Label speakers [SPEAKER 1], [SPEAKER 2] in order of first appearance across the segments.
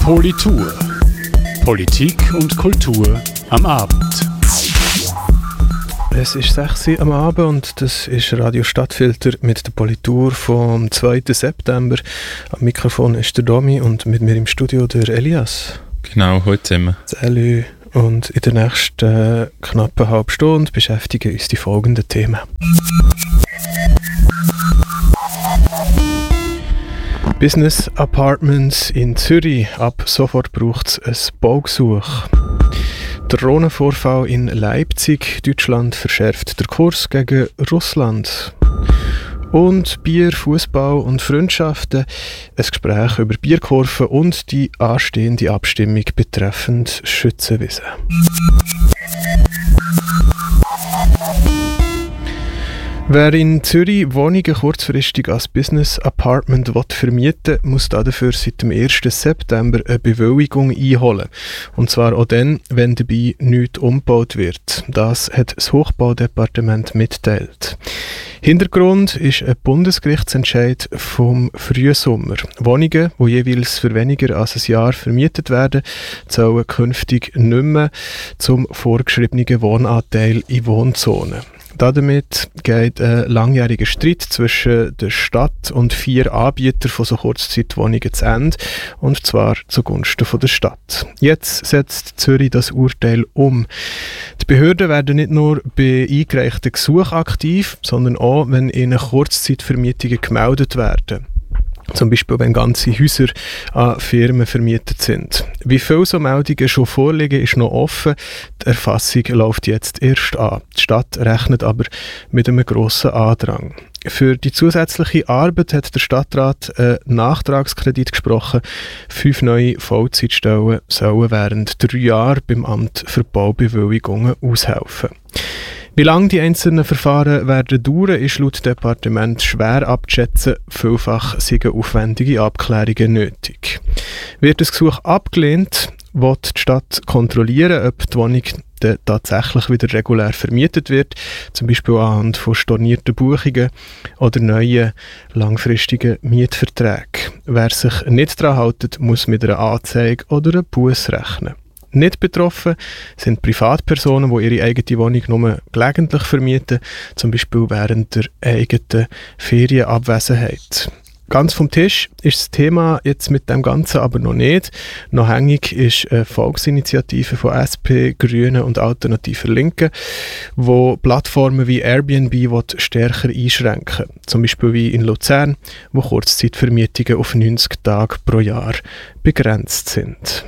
[SPEAKER 1] Politur. Politik und Kultur am Abend.
[SPEAKER 2] Es ist 6 Uhr am Abend und das ist Radio Stadtfilter mit der Politur vom 2. September. Am Mikrofon ist der Domi und mit mir im Studio der Elias.
[SPEAKER 3] Genau, heute zusammen.
[SPEAKER 2] Salü. Und in der nächsten knappen halben Stunde beschäftigen uns die folgenden Themen. Business Apartments in Zürich. Ab sofort braucht es ein Baugesuch. Drohnenvorfall in Leipzig. Deutschland verschärft den Kurs gegen Russland. Und Bier, Fußball und Freundschaften. Ein Gespräch über Bierkurven und die anstehende Abstimmung betreffend Schützenwiesen. Wer in Zürich Wohnungen kurzfristig als Business Apartment vermieten will, muss dafür seit dem 1. September eine Bewilligung einholen. Und zwar auch dann, wenn dabei nichts umgebaut wird. Das hat das Hochbaudepartement mitgeteilt. Hintergrund ist ein Bundesgerichtsentscheid vom Frühsommer. Wohnungen, die jeweils für weniger als ein Jahr vermietet werden, sollen künftig nicht mehr zum vorgeschriebenen Wohnanteil in Wohnzonen. Damit geht ein langjähriger Streit zwischen der Stadt und 4 Anbietern von so Kurzzeitwohnungen zu Ende, und zwar zugunsten von der Stadt. Jetzt setzt Zürich das Urteil um. Die Behörden werden nicht nur bei eingereichten Gesuchen aktiv, sondern auch, wenn ihnen Kurzzeitvermietungen gemeldet werden. Zum Beispiel, wenn ganze Häuser an Firmen vermietet sind. Wie viele so Meldungen schon vorliegen, ist noch offen. Die Erfassung läuft jetzt erst an. Die Stadt rechnet aber mit einem grossen Andrang. Für die zusätzliche Arbeit hat der Stadtrat einen Nachtragskredit gesprochen. 5 neue Vollzeitstellen sollen während 3 Jahren beim Amt für Baubewilligungen aushelfen. Wie lange die einzelnen Verfahren werden dauern, ist laut Departement schwer abzuschätzen. Vielfach sind aufwendige Abklärungen nötig. Wird das Gesuch abgelehnt, wird die Stadt kontrollieren, ob die Wohnung tatsächlich wieder regulär vermietet wird, zum Beispiel anhand von stornierten Buchungen oder neuen langfristigen Mietverträgen. Wer sich nicht daran hält, muss mit einer Anzeige oder einem Buß rechnen. Nicht betroffen sind Privatpersonen, die ihre eigene Wohnung nur gelegentlich vermieten, zum Beispiel während der eigenen Ferienabwesenheit. Ganz vom Tisch ist das Thema jetzt mit dem Ganzen aber noch nicht. Noch hängig ist eine Volksinitiative von SP, Grünen und Alternativer Linken, wo Plattformen wie Airbnb stärker einschränken. Zum Beispiel wie in Luzern, wo Kurzzeitvermietungen auf 90 Tage pro Jahr begrenzt sind.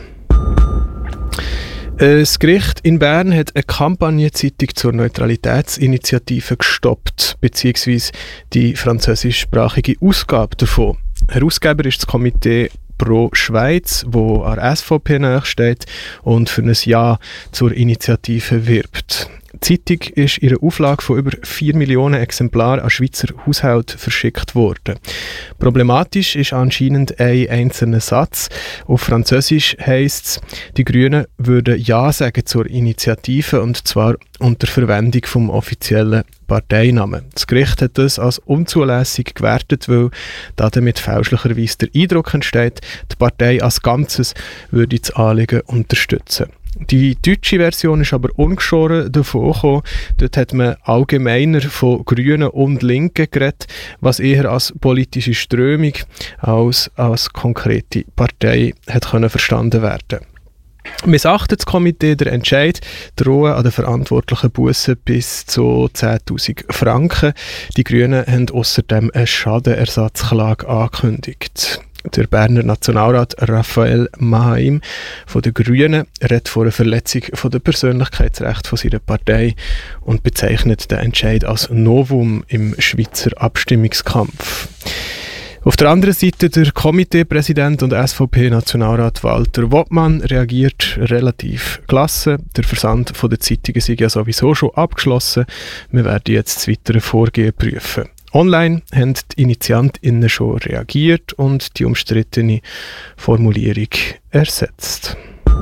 [SPEAKER 2] Das Gericht in Bern hat eine Kampagnenzeitung zur Neutralitätsinitiative gestoppt, beziehungsweise die französischsprachige Ausgabe davon. Herausgeber ist das Komitee Pro Schweiz, wo an der SVP nachsteht und für ein Ja zur Initiative wirbt. Die Zeitung ist in einer Auflage von über 4 Millionen Exemplaren an Schweizer Haushalte verschickt worden. Problematisch ist anscheinend ein einzelner Satz. Auf Französisch heisst es, die Grünen würden Ja sagen zur Initiative, und zwar unter Verwendung vom offiziellen Parteinamen. Das Gericht hat das als unzulässig gewertet, weil damit fälschlicherweise der Eindruck entsteht, die Partei als Ganzes würde das Anliegen unterstützen. Die deutsche Version ist aber ungeschoren davon gekommen. Dort hat man allgemeiner von Grünen und Linken geredet, was eher als politische Strömung als als konkrete Partei hat können verstanden werden. Missachtet das Komitee den Entscheid, drohen an den Verantwortlichen Bussen bis zu 10'000 Franken. Die Grünen haben außerdem eine Schadenersatzklage angekündigt. Der Berner Nationalrat Raphael Mahaim von den Grünen redet von einer Verletzung der Persönlichkeitsrechte seiner Partei und bezeichnet den Entscheid als Novum im Schweizer Abstimmungskampf. Auf der anderen Seite der Komiteepräsident und SVP-Nationalrat Walter Wottmann reagiert relativ gelassen. Der Versand der Zeitungen sei ja sowieso schon abgeschlossen. Wir werden jetzt das weitere Vorgehen prüfen. Online haben die InitiantInnen schon reagiert und die umstrittene Formulierung ersetzt.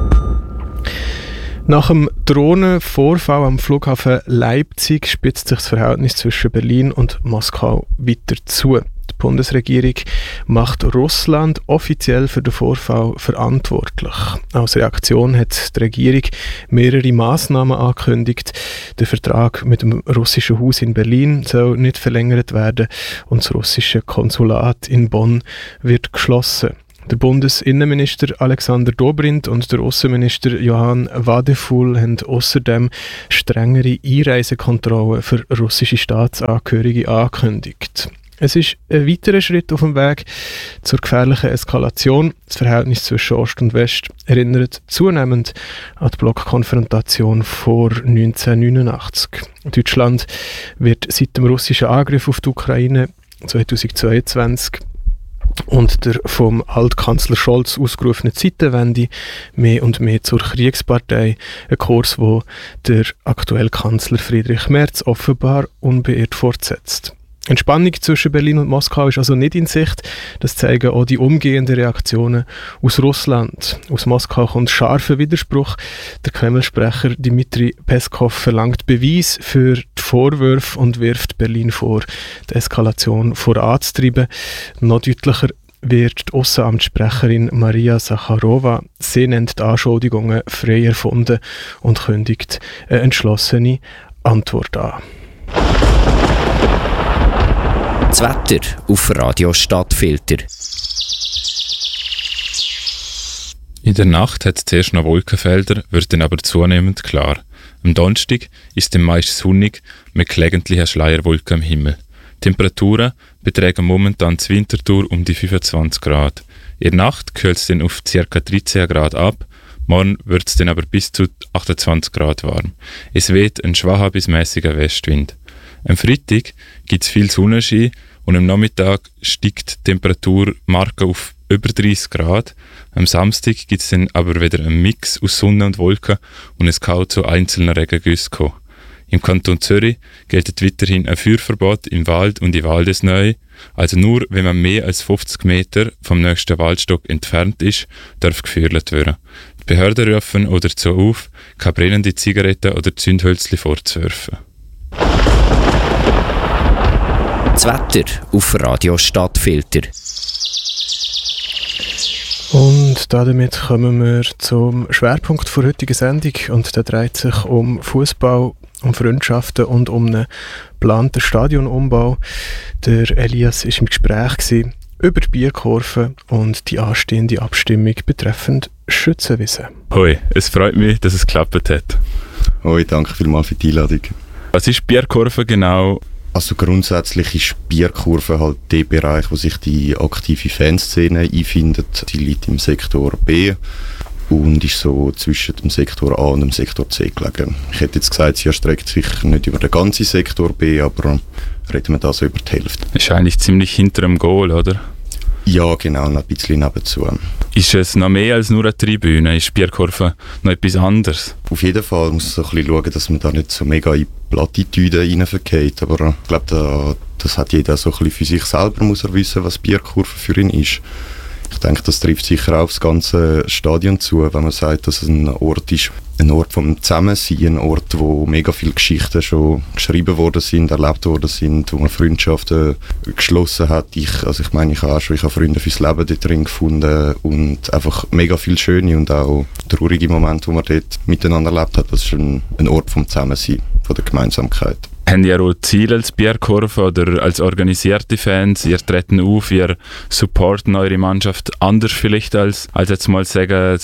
[SPEAKER 2] Nach dem Drohnenvorfall am Flughafen Leipzig spitzt sich das Verhältnis zwischen Berlin und Moskau weiter zu. Die Bundesregierung macht Russland offiziell für den Vorfall verantwortlich. Als Reaktion hat die Regierung mehrere Massnahmen angekündigt. Der Vertrag mit dem russischen Haus in Berlin soll nicht verlängert werden und das russische Konsulat in Bonn wird geschlossen. Der Bundesinnenminister Alexander Dobrindt und der Außenminister Johann Wadephul haben außerdem strengere Einreisekontrollen für russische Staatsangehörige angekündigt. Es ist ein weiterer Schritt auf dem Weg zur gefährlichen Eskalation. Das Verhältnis zwischen Ost und West erinnert zunehmend an die Blockkonfrontation vor 1989. Deutschland wird seit dem russischen Angriff auf die Ukraine 2022 und der vom Altkanzler Scholz ausgerufene Zeitenwende mehr und mehr zur Kriegspartei, ein Kurs, wo der aktuelle Kanzler Friedrich Merz offenbar unbeirrt fortsetzt. Entspannung zwischen Berlin und Moskau ist also nicht in Sicht. Das zeigen auch die umgehenden Reaktionen aus Russland. Aus Moskau kommt scharfer Widerspruch. Der Kreml-Sprecher Dmitri Peskov verlangt Beweis für die Vorwürfe und wirft Berlin vor, die Eskalation voranzutreiben. Noch deutlicher wird die Aussenamtssprecherin Maria Sacharowa. Sie nennt die Anschuldigungen frei erfunden und kündigt eine entschlossene Antwort an.
[SPEAKER 3] Das Wetter auf Radio Stadtfilter.
[SPEAKER 4] In der Nacht hat es zuerst noch Wolkenfelder, wird dann aber zunehmend klar. Am Donnerstag ist es meist sonnig mit gelegentlichen Schleierwolken am Himmel. Die Temperaturen betragen momentan zur Winterthur um die 25 Grad. In der Nacht kühlt es dann auf ca. 13 Grad ab, morgen wird es dann aber bis zu 28 Grad warm. Es weht ein schwacher bis mäßiger Westwind. Am Freitag gibt es viel Sonnenschein und am Nachmittag steigt die Temperaturmarke auf über 30 Grad. Am Samstag gibt es dann aber wieder einen Mix aus Sonne und Wolken und es kann zu einzelnen Regengüssen kommen. Im Kanton Zürich gilt weiterhin ein Feuerverbot im Wald und in Waldesnähe. Also nur, wenn man mehr als 50 Meter vom nächsten Waldstock entfernt ist, darf gefeuert werden. Die Behörden rufen oder dazu auf, keine brennende Zigaretten oder Zündhölzchen vorzuwerfen.
[SPEAKER 3] Das Wetter auf Radio Stadtfilter.
[SPEAKER 2] Und damit kommen wir zum Schwerpunkt der heutigen Sendung und der dreht sich um Fußball, um Freundschaften und um einen geplanten Stadionumbau. Der Elias war im Gespräch über die Bierkurve und die anstehende Abstimmung betreffend Schützenwiese.
[SPEAKER 4] Hoi, es freut mich, dass es geklappt hat.
[SPEAKER 5] Hoi, danke vielmals für die Einladung.
[SPEAKER 4] Was ist Bierkurve genau?
[SPEAKER 5] Also grundsätzlich ist Bierkurve halt der Bereich, wo sich die aktive Fanszene einfindet. Die liegt im Sektor B und ist so zwischen dem Sektor A und dem Sektor C gelegen. Ich hätte jetzt gesagt, sie erstreckt sich nicht über den ganzen Sektor B, aber reden wir da so über die Hälfte.
[SPEAKER 4] Das ist eigentlich ziemlich hinter dem Goal, oder?
[SPEAKER 5] Ja, genau, noch ein bisschen nebenzu.
[SPEAKER 4] Ist es noch mehr als nur eine Tribüne? Ist Bierkurve noch etwas anderes?
[SPEAKER 5] Auf jeden Fall muss man so ein bisschen schauen, dass man da nicht so mega in Plattitüden reinvergeht. Aber ich glaube, das hat jeder so ein bisschen für sich selber, muss er wissen, was Bierkurve für ihn ist. Ich denke, das trifft sicher auch auf das ganze Stadion zu, wenn man sagt, dass es ein Ort ist, ein Ort vom Zusammensein, ein Ort, wo mega viele Geschichten schon geschrieben worden sind, erlebt worden sind, wo man Freundschaften geschlossen hat. Ich habe Freunde fürs Leben dort drin gefunden und einfach mega viele schöne und auch traurige Momente, die man dort miteinander erlebt hat. Das ist ein Ort vom Zusammensein, von der Gemeinsamkeit.
[SPEAKER 4] Haben ihr auch Ziele als Bierkurve oder als organisierte Fans? Ihr treten auf, ihr supporten eure Mannschaft anders vielleicht als jetzt mal sagen, der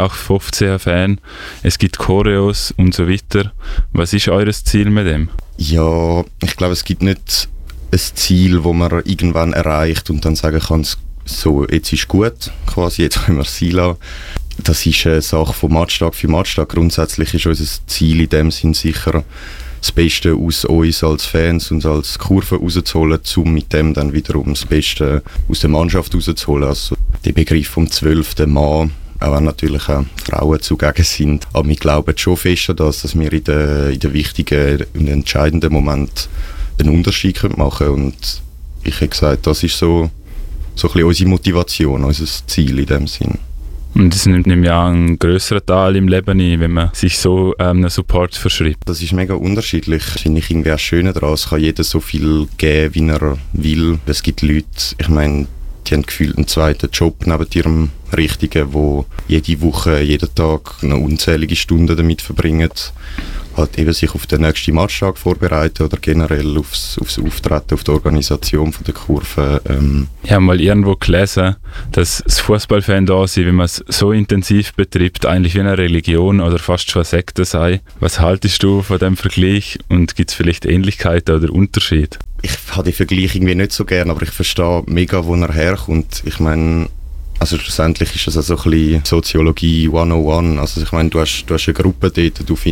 [SPEAKER 4] 0815-Fan. Es gibt Choreos und so weiter. Was ist eures Ziel mit dem?
[SPEAKER 5] Ja, ich glaube, es gibt nicht ein Ziel, das man irgendwann erreicht und dann sagen kann, so, jetzt ist gut, quasi, jetzt können wir es sein lassen. Das ist eine Sache von Matchtag für Matchtag. Grundsätzlich ist unser Ziel in dem Sinn sicher, das Beste aus uns als Fans und als Kurve rauszuholen, um mit dem dann wiederum das Beste aus der Mannschaft rauszuholen. Also der Begriff vom 12. Mann, auch wenn natürlich auch Frauen zugegen sind. Aber wir glauben schon fest an das, dass wir in den wichtigen und entscheidenden Momenten einen Unterschied machen können. Und ich habe gesagt, das ist so ein bisschen unsere Motivation, unser Ziel in dem Sinn.
[SPEAKER 4] Und das nimmt ja einen grösseren Teil im Leben ein, wenn man sich so einen Support verschreibt.
[SPEAKER 5] Das ist mega unterschiedlich. Das finde ich irgendwie auch schön daran. Es kann jeder so viel geben, wie er will. Es gibt Leute, ich meine, die haben gefühlt einen zweiten Job neben ihrem richtigen, wo jede Woche, jeden Tag noch unzählige Stunden damit verbringen, halt eben sich auf den nächsten Matchtag vorbereiten oder generell aufs Auftreten, auf die Organisation von der Kurve.
[SPEAKER 4] Ich habe mal irgendwo gelesen, dass das Fußballfan da sein, wenn man es so intensiv betreibt, eigentlich wie eine Religion oder fast schon eine Sekte sei. Was haltest du von dem Vergleich und gibt es vielleicht Ähnlichkeiten oder Unterschiede?
[SPEAKER 5] Ich habe den Vergleich irgendwie nicht so gern, aber ich verstehe mega, wo er herkommt. Ich meine, also schlussendlich ist das also ein bisschen Soziologie 101. Also ich meine, du hast eine Gruppe dort, du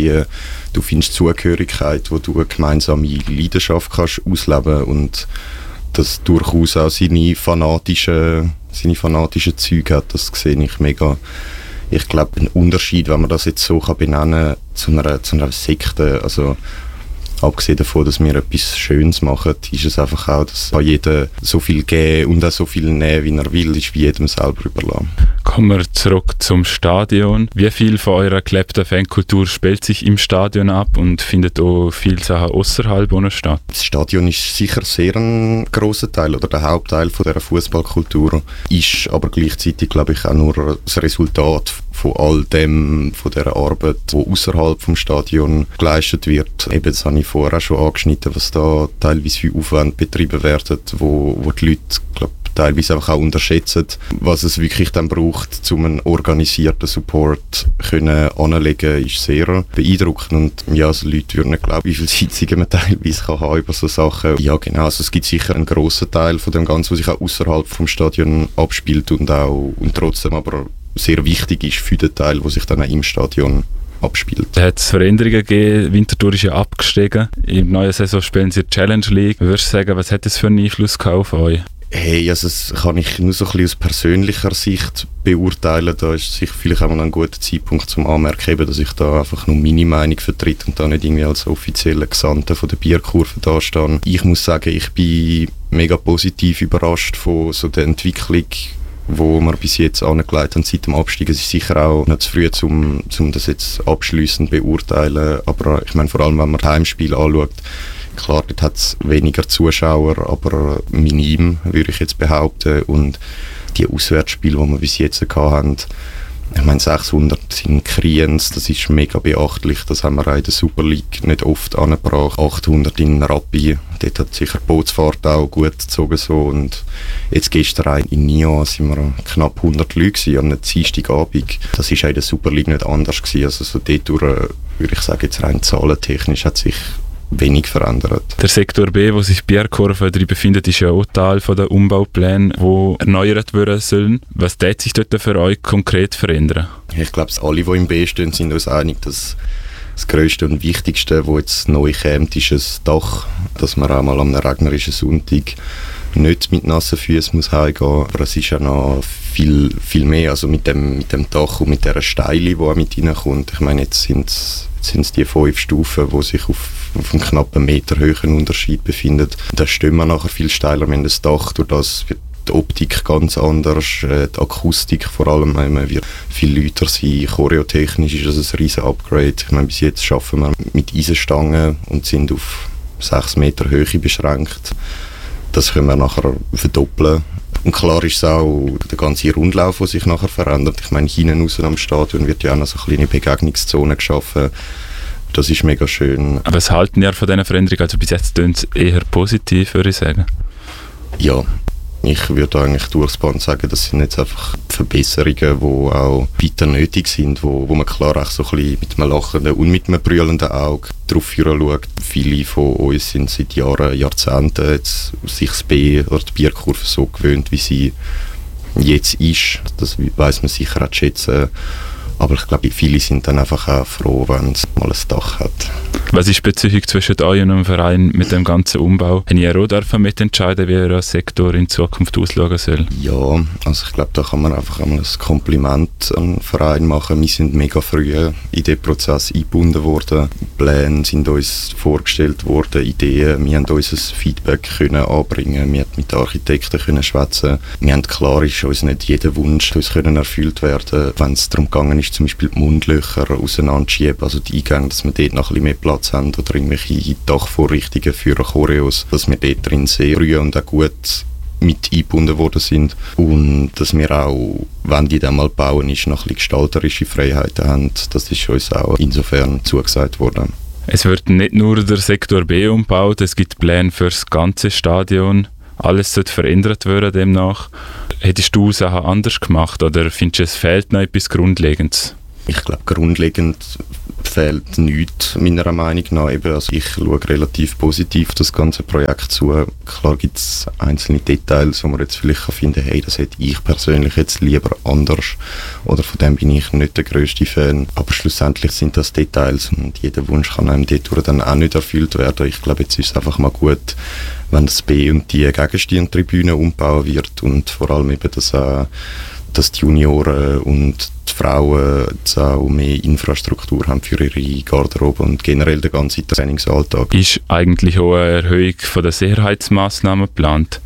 [SPEAKER 5] findest Zugehörigkeit, wo du eine gemeinsame Leidenschaft kannst ausleben und das durchaus auch seine fanatischen Züge hat. Das sehe ich mega. Ich glaube, ein Unterschied, wenn man das jetzt so benennen kann, zu einer Sekte, also abgesehen davon, dass wir etwas Schönes machen, ist es einfach auch, dass jeder so viel geben und auch so viel nehmen, wie er will, ist wie jedem selber überlassen.
[SPEAKER 4] Kommen wir zurück zum Stadion. Wie viel von eurer gelebten Fankultur spielt sich im Stadion ab und findet auch viele Sachen außerhalb statt?
[SPEAKER 5] Das Stadion ist sicher sehr ein grosser Teil oder der Hauptteil von dieser Fußballkultur, ist aber gleichzeitig, glaube ich, auch nur das Resultat von all dem, von dieser Arbeit, die außerhalb vom Stadion geleistet wird. Eben, das habe ich vorher schon angeschnitten, was da teilweise für Aufwände betrieben werden, wo die Leute, glaube teilweise einfach auch unterschätzen, was es wirklich dann braucht, um einen organisierten Support anzulegen, ist sehr beeindruckend. Und ja, also Leute würden nicht glauben, wie viele Sitzungen man teilweise kann haben über so Sachen. Ja, genau, also es gibt sicher einen grossen Teil von dem Ganzen, was sich auch außerhalb vom Stadion abspielt und trotzdem aber sehr wichtig ist für den Teil, der sich dann auch im Stadion abspielt.
[SPEAKER 4] Da hat es Veränderungen gegeben. Winterthur ist ja abgestiegen. Im neuen Saison spielen sie die Challenge League. Würdest du sagen, was hat das für einen Einfluss auf euch?
[SPEAKER 5] Hey, also das kann ich nur so ein bisschen aus persönlicher Sicht beurteilen. Da ist sicher vielleicht auch mal ein guter Zeitpunkt zum Anmerken, dass ich da einfach nur meine Meinung vertrete und da nicht irgendwie als offizieller Gesandter von der Bierkurve da stehe. Ich muss sagen, ich bin mega positiv überrascht von so der Entwicklung, wo wir bis jetzt angelegt haben seit dem Abstieg. Es ist sicher auch noch zu früh, um das jetzt abschliessend beurteilen. Aber ich meine, vor allem, wenn man das Heimspiel anschaut, klar, dort hat es weniger Zuschauer, aber minim, würde ich jetzt behaupten. Und die Auswärtsspiele, die wir bis jetzt hatten, ich meine, 600 in Kriens, das ist mega beachtlich. Das haben wir auch in der Super League nicht oft angebracht. 800 in Rappi, dort hat sicher die Bootsfahrt auch gut gezogen. So. Und jetzt gestern in Nyon sind wir knapp 100 Leute an einem Dienstagabend. Das war auch in der Super League nicht anders gewesen. Also so dort würde ich sagen, jetzt rein zahlentechnisch hat sich wenig verändert.
[SPEAKER 4] Der Sektor B, wo sich Bierkurve drin befindet, ist ja auch Teil von den Umbauplänen, die erneuert werden sollen. Was wird sich dort für euch konkret verändern?
[SPEAKER 5] Ich glaube, alle, die im B stehen, sind uns einig, dass das Grösste und Wichtigste, was jetzt neu kommt, ist ein Dach, dass man auch mal am regnerischen Sonntag nicht mit nassen Füßen heimgehen muss. Aber es ist ja noch viel, viel mehr. Also mit dem Dach und mit dieser Steile, die auch mit reinkommt. Ich meine, jetzt sind es die 5 Stufen, die sich auf einem knappen Meter höheren Unterschied befinden. Da stehen wir nachher viel steiler. Wir haben das Dach, durch das wird die Optik ganz anders, die Akustik vor allem, man wird viel lauter sein. Choreotechnisch ist das ein riesen Upgrade. Ich meine, bis jetzt arbeiten wir mit Eisenstangen und sind auf 6 Meter Höhe beschränkt. Das können wir nachher verdoppeln. Und klar ist es auch der ganze Rundlauf, der sich nachher verändert. Ich meine, hinten raus am Stadion wird ja auch noch so eine kleine Begegnungszone geschaffen. Das ist mega schön.
[SPEAKER 4] Was halten ihr von diesen Veränderungen? Also bis jetzt klingt es eher positiv, würde ich sagen.
[SPEAKER 5] Ja, ich würde eigentlich durchs Band sagen, das sind jetzt einfach Verbesserungen, die auch weiter nötig sind, wo man klar auch so ein bisschen mit einem lachenden und mit einem brüllenden Auge darauf schaut. Viele von uns sind seit Jahren, Jahrzehnten jetzt sich das B oder die Bierkurve so gewöhnt, wie sie jetzt ist. Das weiss man sicher auch zu schätzen. Aber ich glaube, viele sind dann einfach auch froh, wenn es mal ein Dach hat.
[SPEAKER 4] Was ist die Beziehung zwischen euch und dem Verein mit dem ganzen Umbau? Haben ihr auch mitentscheiden, wie ihr als Sektor in Zukunft ausschauen soll?
[SPEAKER 5] Ja, also ich glaube, da kann man einfach einmal ein Kompliment an den Verein machen. Wir sind mega früh in den Prozess eingebunden worden. Pläne sind uns vorgestellt worden, Ideen. Wir haben unser Feedback können anbringen. Wir haben mit den Architekten können schwätzen. Wir haben klar, ist uns nicht jeder Wunsch uns können erfüllt werden, wenn es darum gegangen ist, zum Beispiel die Mundlöcher auseinanderschieben, also die Eingänge, dass wir dort noch ein bisschen mehr Platz haben oder irgendwelche Dachvorrichtungen für Choreos, dass wir dort drin sehr früh und auch gut mit eingebunden worden sind und dass wir auch, wenn die dann mal bauen, ist, noch ein bisschen gestalterische Freiheiten haben. Das ist uns auch insofern zugesagt worden.
[SPEAKER 4] Es wird nicht nur der Sektor B umgebaut, es gibt Pläne für das ganze Stadion. Alles sollte verändert werden demnach. Hättest du Sachen anders gemacht oder findest du, es fehlt noch etwas Grundlegendes?
[SPEAKER 5] Ich glaube, grundlegend fehlt nichts, meiner Meinung nach. Also ich schaue relativ positiv das ganze Projekt zu. Klar gibt es einzelne Details, wo man jetzt vielleicht finden kann, hey, das hätte ich persönlich jetzt lieber anders. Oder von dem bin ich nicht der grösste Fan. Aber schlussendlich sind das Details und jeder Wunsch kann einem dort dann auch nicht erfüllt werden. Ich glaube, jetzt ist es einfach mal gut, wenn das B und die Gegenstehtribüne umbauen wird und vor allem eben, dass die Junioren und die Frauen jetzt auch mehr Infrastruktur haben für ihre Garderobe und generell den ganzen Trainingsalltag.
[SPEAKER 4] Ist eigentlich auch eine Erhöhung von der Sicherheitsmaßnahmen geplant?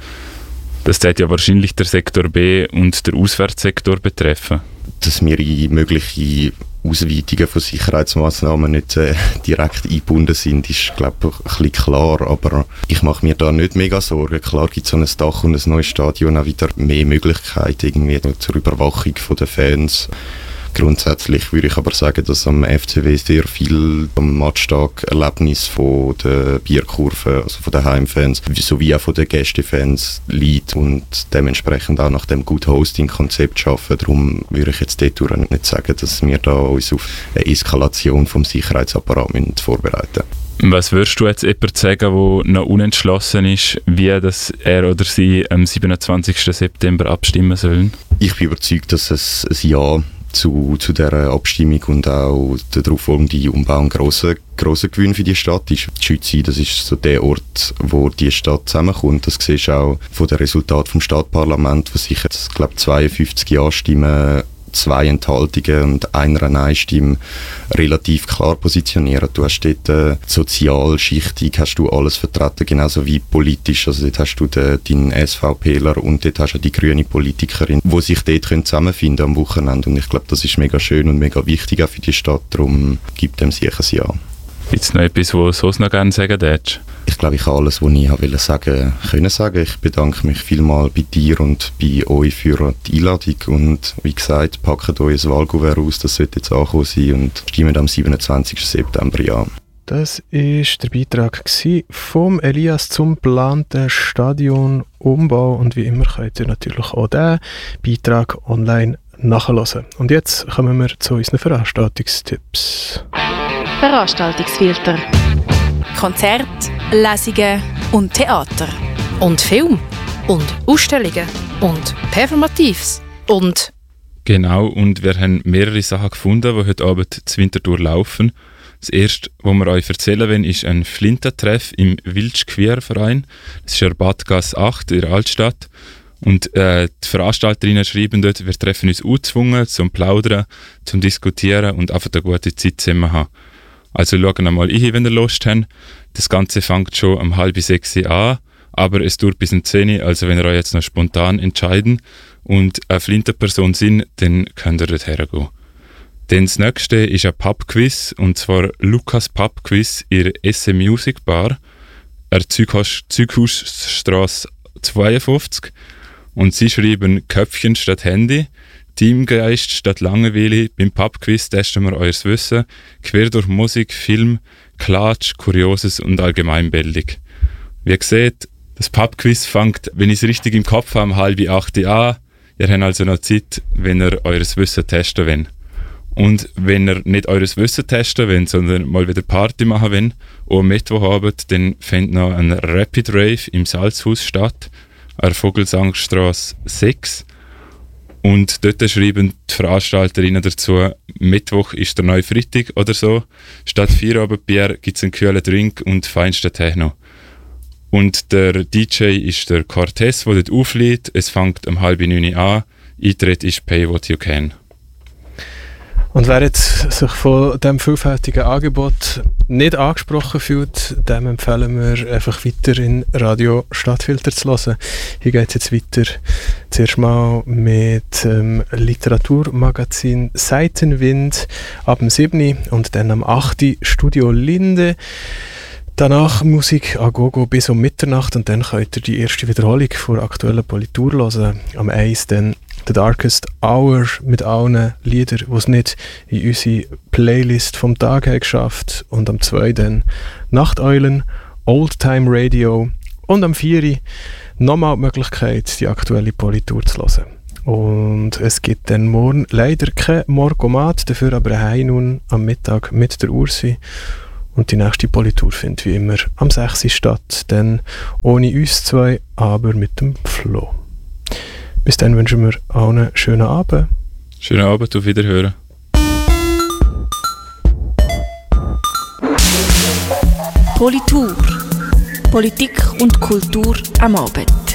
[SPEAKER 4] Das wird ja wahrscheinlich der Sektor B und der Auswärtssektor betreffen.
[SPEAKER 5] Dass wir in mögliche Ausweitungen von Sicherheitsmaßnahmen nicht direkt eingebunden sind, ist, glaube ich, ein bisschen klar. Aber ich mache mir da nicht mega Sorgen. Klar gibt so ein Dach und ein neues Stadion auch wieder mehr Möglichkeiten irgendwie zur Überwachung der Fans. Grundsätzlich würde ich aber sagen, dass am FCW sehr viel am Matchtag-Erlebnis von der Bierkurve, also von den Heimfans, sowie auch von den Gästefans liegt und dementsprechend auch nach dem Good Hosting-Konzept arbeiten. Darum würde ich jetzt dort nicht sagen, dass wir da uns auf eine Eskalation vom Sicherheitsapparat vorbereiten müssen.
[SPEAKER 4] Was würdest du jetzt jemand sagen, der noch unentschlossen ist, wie das er oder sie am 27. September abstimmen sollen?
[SPEAKER 5] Ich bin überzeugt, dass es ein Ja zu dieser Abstimmung und auch der darauf folgende Umbau ein grosser Gewinn für die Stadt ist. Die Schützi, das ist so der Ort, wo die Stadt zusammenkommt. Das siehst du auch von den Resultaten vom Stadtparlament, wo sich jetzt, glaube ich, 52 Ja-Stimmen, 2 Enthaltungen und einer Nein-Stimme relativ klar positionieren. Du hast dort sozialschichtig hast du alles vertreten, genauso wie politisch. Also dort hast du deinen SVPler und dort hast du die grüne Politikerin, die sich dort zusammenfinden am Wochenende. Und ich glaube, das ist mega schön und mega wichtig auch für die Stadt. Darum gibt dem sicher ein Ja.
[SPEAKER 4] Gibt es noch etwas, was du sonst noch gerne sagen würdest?
[SPEAKER 5] Ich glaube, ich habe alles, was ich sagen wollte. Ich bedanke mich vielmals bei dir und bei euch für die Einladung. Und wie gesagt, packt euch ein Wahlkuvert aus, das sollte jetzt angekommen sein und stimmt am 27. September ja.
[SPEAKER 2] Das war der Beitrag vom Elias zum geplanten Stadionumbau. Und wie immer könnt ihr natürlich auch diesen Beitrag online nachhören. Und jetzt kommen wir zu unseren Veranstaltungstipps.
[SPEAKER 6] Veranstaltungsfilter. Konzerte, Lesungen und Theater.
[SPEAKER 7] Und Film. Und Ausstellungen. Und Performatives. Und...
[SPEAKER 4] Genau, und wir haben mehrere Sachen gefunden, die heute Abend zu Winterthur laufen. Das erste, was wir euch erzählen wollen, ist ein Flintentreff im Wildsch-Queer-Verein. Das ist in der Badgasse 8 in der Altstadt. Und die Veranstalterinnen schreiben dort, wir treffen uns gezwungen zum Plaudern, zum Diskutieren und einfach eine gute Zeit zusammen haben. Also schaut einmal rein, wenn ihr Lust habt. Das Ganze fängt schon um 5:30 an, aber es dauert bis um 10 Uhr, also wenn ihr euch jetzt noch spontan entscheiden und eine Flinterperson sind, dann könnt ihr dort hergehen. Dann das nächste ist ein Pub-Quiz, und zwar Lukas Pub-Quiz in der SM Music Bar, der Zeughausstrasse 52. Und sie schreiben Köpfchen statt Handy, Teamgeist statt Langeweile. Beim Pub-Quiz testen wir euer Wissen, quer durch Musik, Film, Klatsch, Kurioses und Allgemeinbildung. Wie ihr seht, das Pub-Quiz fängt, wenn ich es richtig im Kopf habe, um 7:30 an. Ihr habt also noch Zeit, wenn ihr euer Wissen testen wollt. Und wenn ihr nicht euer Wissen testen wollt, sondern mal wieder Party machen wollt, und am Mittwochabend, dann findet noch ein Rapid Rave im Salzhaus statt, an der Vogelsangstrasse 6. Und dort schreiben die Veranstalterinnen dazu, Mittwoch ist der neue Freitag oder so. Statt Feierabendbier gibt es einen kühlen Drink und feinsten Techno. Und der DJ ist der Cortez, der dort auflädt. Es fängt um 8:30 an. Eintritt ist Pay What You Can.
[SPEAKER 2] Und wer jetzt sich von diesem vielfältigen Angebot nicht angesprochen fühlt, dem empfehlen wir einfach weiter in Radio Stadtfilter zu hören. Hier geht es jetzt weiter. Zuerst mal mit dem Literaturmagazin Seitenwind ab dem 7. und dann am 8. Studio Linde. Danach Musik an Gogo bis um Mitternacht und dann könnt ihr die erste Wiederholung der aktuellen Politur hören. Am 1 dann The Darkest Hour mit allen Liedern, die es nicht in unsere Playlist vom Tag haben geschafft. Und am 2 dann Nachteulen, Oldtime Radio und am 4 nochmal die Möglichkeit, die aktuelle Politur zu hören. Und es gibt dann morgen leider kein Morgomat, dafür aber ein Heim nun am Mittag mit der Ursi. Und die nächste Politur findet wie immer am 6. statt, dann ohne uns zwei, aber mit dem Flo. Bis dann wünschen wir allen einen schönen Abend.
[SPEAKER 4] Schönen Abend, auf Wiederhören.
[SPEAKER 6] Politur. Politik und Kultur am Abend.